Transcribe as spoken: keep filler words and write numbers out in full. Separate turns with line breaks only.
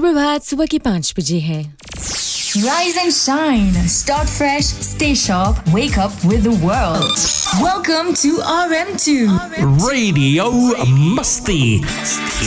सुप्रभात सुबह की पाँच बजे है।
Rise and shine. Start fresh. Stay sharp. Wake up with the world. Welcome to R M two.
Radio Musty.